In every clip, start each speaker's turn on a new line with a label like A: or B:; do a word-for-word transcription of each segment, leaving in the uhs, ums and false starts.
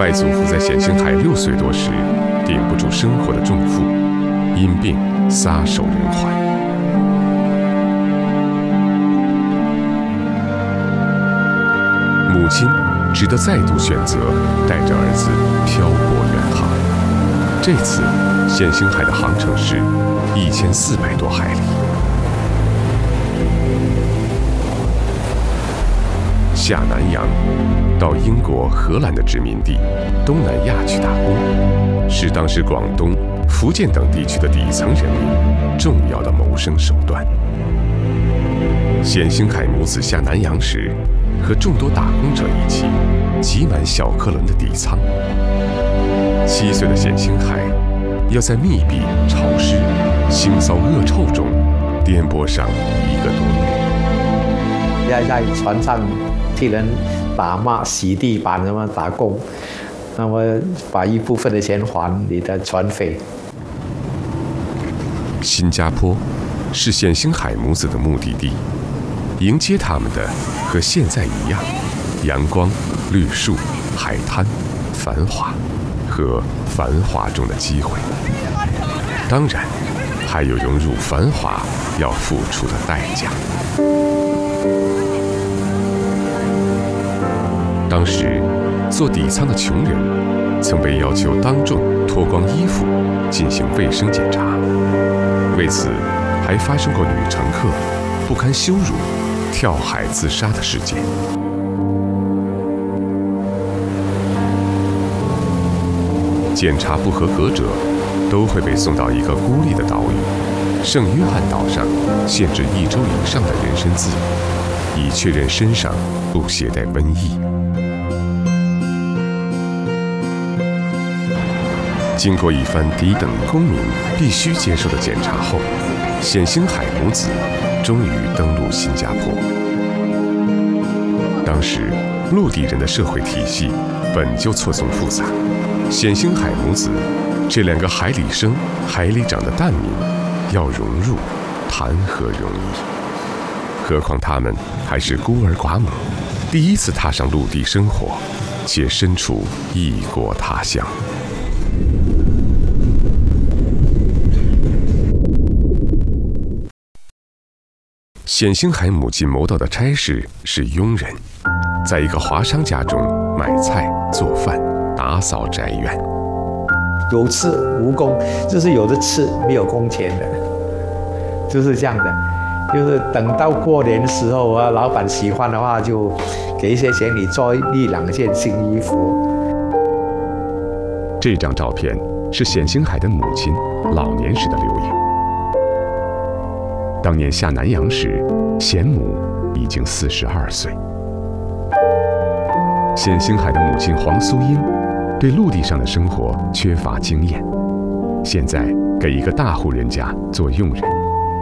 A: 外祖父在冼星海六岁多时，顶不住生活的重负，因病撒手人寰。母亲只得再度选择带着儿子漂泊远航。这次冼星海的航程是一千四百多海里。下南洋，到英国、荷兰的殖民地东南亚去打工，是当时广东、福建等地区的底层人民重要的谋生手段。冼星海母子下南洋时，和众多打工者一起挤满小客轮的底舱。七岁的冼星海要在密闭、潮湿、腥臊恶臭中颠簸上一个多月。
B: 要在船上替人打骂、洗地板什么打工，那么把一部分的钱还你的船费。
A: 新加坡是冼星海母子的目的地，迎接他们的和现在一样，阳光、绿树、海滩、繁华和繁华中的机会，当然还有融入繁华要付出的代价。当时做底舱的穷人曾被要求当众脱光衣服进行卫生检查，为此还发生过女乘客不堪羞辱跳海自杀的事件。检查不合格者都会被送到一个孤立的岛屿圣约翰岛上，限制一周以上的人身自由，以确认身上不携带瘟疫。经过一番抵等公民必须接受的检查后，冼星海母子终于登陆新加坡。当时陆地人的社会体系本就错综复杂，冼星海母子这两个海里生海里长的难民要融入，谈何容易？何况他们还是孤儿寡母，第一次踏上陆地生活，且身处异国他乡。冼星海母亲谋到的差事是佣人，在一个华商家中买菜、做饭、打扫宅院。
B: 有吃无工，就是有的吃没有工钱的，就是这样的。就是等到过年的时候啊，老板喜欢的话就给一些钱你做一两件新衣服。
A: 这张照片是冼星海的母亲老年时的留影。当年下南洋时，冼母已经四十二岁。冼星海的母亲黄苏英对陆地上的生活缺乏经验，现在给一个大户人家做佣人。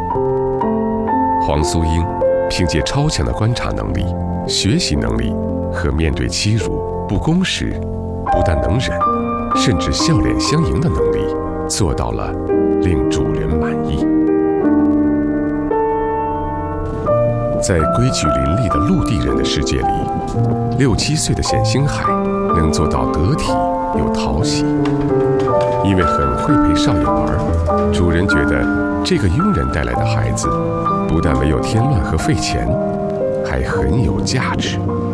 A: 黄苏英凭借超强的观察能力、学习能力和面对欺辱、不公时不但能忍，甚至笑脸相迎的能力，做到了令主人满意。在规矩林立的陆地人的世界里，六七岁的冼星海能做到得体又讨喜。因为很会陪少爷玩，主人觉得这个佣人带来的孩子不但没有添乱和费钱，还很有价值。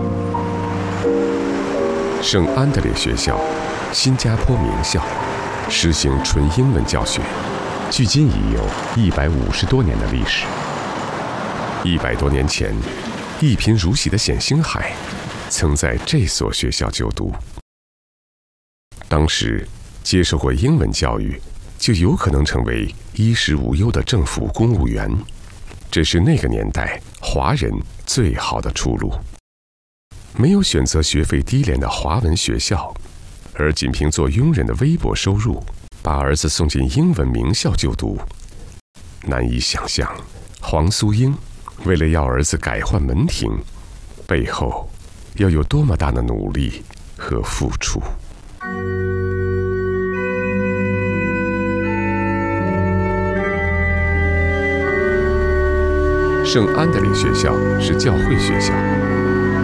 A: 圣安德烈学校，新加坡名校，实行纯英文教学，距今已有一百五十多年的历史。一百多年前，一贫如洗的冼星海曾在这所学校就读。当时接受过英文教育，就有可能成为衣食无忧的政府公务员，这是那个年代华人最好的出路。没有选择学费低廉的华文学校，而仅凭做佣人的微薄收入，把儿子送进英文名校就读。难以想象，黄苏英为了要儿子改换门庭，背后要有多么大的努力和付出。圣安德烈学校是教会学校，